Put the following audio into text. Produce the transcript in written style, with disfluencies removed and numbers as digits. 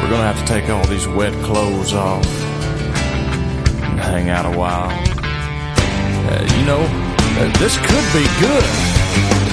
We're gonna have to take all these wet clothes off and hang out a while. This could be good.